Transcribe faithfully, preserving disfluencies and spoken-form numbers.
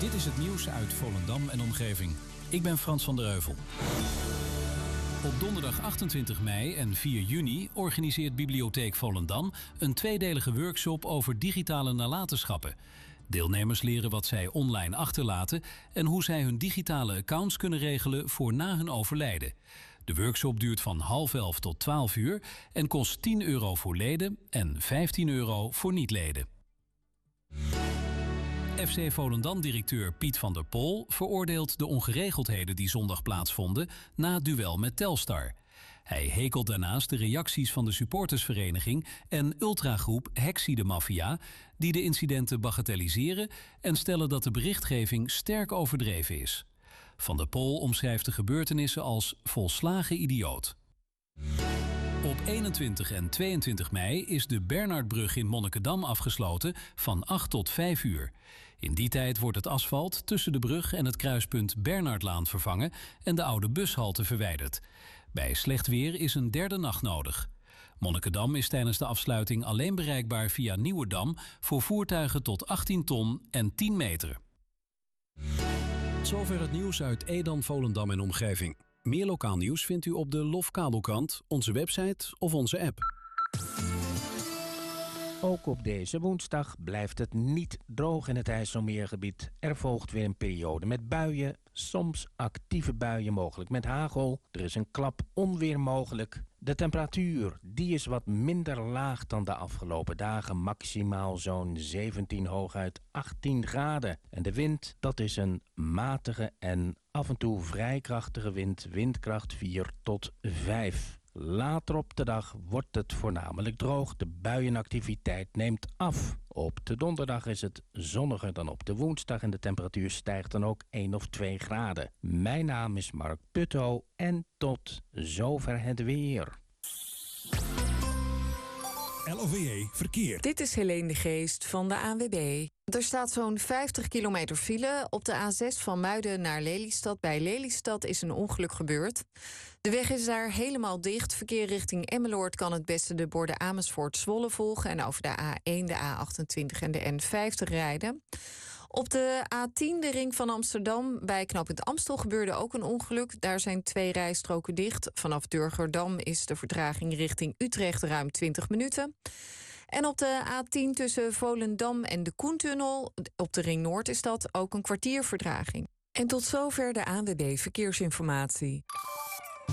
Dit is het nieuws uit Volendam en omgeving. Ik ben Frans van der Heuvel. Op donderdag achtentwintig mei en vier juni organiseert Bibliotheek Volendam een tweedelige workshop over digitale nalatenschappen. Deelnemers leren wat zij online achterlaten en hoe zij hun digitale accounts kunnen regelen voor na hun overlijden. De workshop duurt van half elf tot twaalf uur en kost tien euro voor leden en vijftien euro voor niet-leden. F C Volendam-directeur Piet van der Pol veroordeelt de ongeregeldheden die zondag plaatsvonden na het duel met Telstar. Hij hekelt daarnaast de reacties van de supportersvereniging en ultragroep Heksie de Maffia, die de incidenten bagatelliseren en stellen dat de berichtgeving sterk overdreven is. Van der Pol omschrijft de gebeurtenissen als volslagen idioot. Op eenentwintig en tweeëntwintig mei is de Bernhardbrug in Monnikendam afgesloten van acht tot vijf uur. In die tijd wordt het asfalt tussen de brug en het kruispunt Bernhardlaan vervangen en de oude bushalte verwijderd. Bij slecht weer is een derde nacht nodig. Monnikendam is tijdens de afsluiting alleen bereikbaar via Nieuwedam voor voertuigen tot achttien ton en tien meter. Zover het nieuws uit Edam, Volendam en omgeving. Meer lokaal nieuws vindt u op de Lof Kabelkrant, onze website of onze app. Ook op deze woensdag blijft het niet droog in het IJsselmeergebied. Er volgt weer een periode met buien, soms actieve buien mogelijk met hagel. Er is een klap onweer mogelijk. De temperatuur die is wat minder laag dan de afgelopen dagen. Maximaal zo'n zeventien, hooguit achttien graden. En de wind, dat is een matige en af en toe vrij krachtige wind. Windkracht vier tot vijf. Later op de dag wordt het voornamelijk droog. De buienactiviteit neemt af. Op de donderdag is het zonniger dan op de woensdag en de temperatuur stijgt dan ook één of twee graden. Mijn naam is Mark Putto en tot zover het weer. L O V E Verkeer. Dit is Helene de Geest van de A N W B. Er staat zo'n vijftig kilometer file. Op de A zes van Muiden naar Lelystad. Bij Lelystad is een ongeluk gebeurd. De weg is daar helemaal dicht. Verkeer richting Emmeloord kan het beste de borden Amersfoort-Zwolle volgen en over de A één, de A achtentwintig en de N vijftig rijden. Op de A tien, de ring van Amsterdam, bij knooppunt Amstel gebeurde ook een ongeluk. Daar zijn twee rijstroken dicht. Vanaf Durgerdam is de vertraging richting Utrecht ruim twintig minuten. En op de A tien tussen Volendam en de Koentunnel, op de Ring Noord is dat, ook een kwartier vertraging. En tot zover de A N W B Verkeersinformatie.